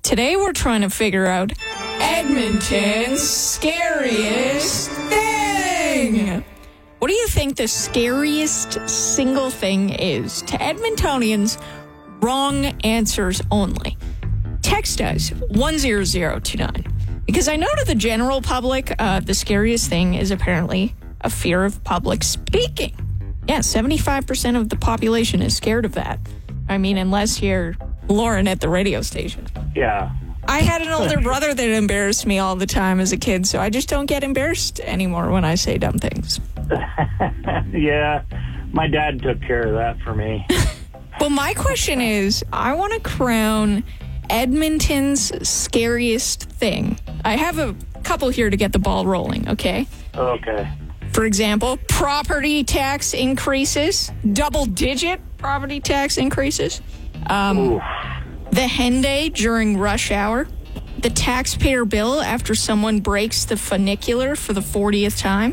Today we're trying to figure out Edmonton's scariest thing. What do you think the scariest single thing is? To Edmontonians, wrong answers only. Text us 10029. Because I know to the general public, the scariest thing is apparently a fear of public speaking. Yeah, 75% of the population is scared of that. I mean, unless you're Lauren at the radio station. Yeah. I had an older brother that embarrassed me all the time as a kid, so I just don't get embarrassed anymore when I say dumb things. Yeah, my dad took care of that for me. Well, my question is, I want to crown Edmonton's scariest thing. I have a couple here to get the ball rolling, okay? Okay. For example, property tax increases, double-digit property tax increases. The Henday during rush hour. The taxpayer bill after someone breaks the funicular for the 40th time.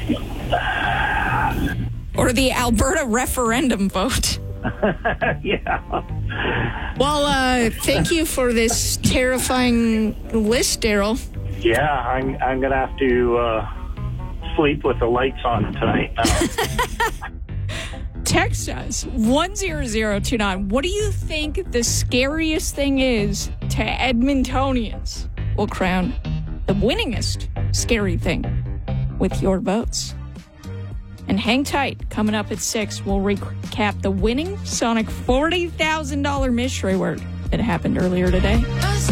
Or the Alberta referendum vote. Yeah. Well, thank you for this terrifying list, Daryl. Yeah, I'm going to have to sleep with the lights on tonight now. Text us 10029. What do you think the scariest thing is to Edmontonians? We'll crown the winningest scary thing with your votes. And hang tight. Coming up at 6, we'll recap the winning Sonic $40,000 mystery word that happened earlier today.